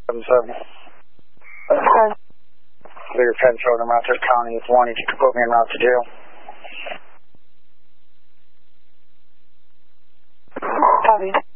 7-7. Bigger 10 Road in Rochester County. It's 1. If you could put me en route to jail. Copy.